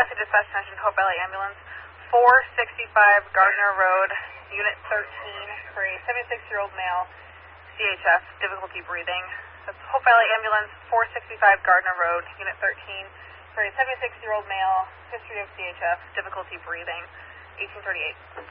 requested dispatch attention to Hope Valley Ambulance, 465 Gardner Road, Unit 13, for a 76-year-old male, CHF, difficulty breathing. That's Hope Valley Ambulance, 465 Gardner Road, Unit 13, for a 76-year-old male, history of CHF, difficulty breathing, 1838.